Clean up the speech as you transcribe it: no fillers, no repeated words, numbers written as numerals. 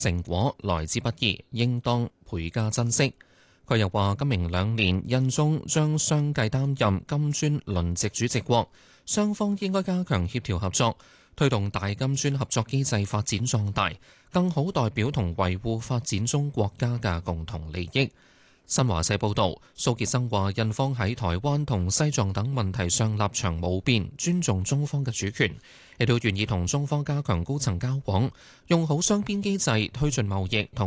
成果來之不易，應當倍加珍惜。佢又話：今明兩年，印中將相繼擔任金磚輪值主席國，雙方應該加強協調合作，推動大金磚合作機制發展壯大，更好代表同維護發展中國家嘅共同利益。新華社報導，蘇傑生話：印方喺台灣同西藏等問題上立場冇變，尊重中方嘅主權，亦都願意同中方加強高層交往，用好雙邊機制推進貿易同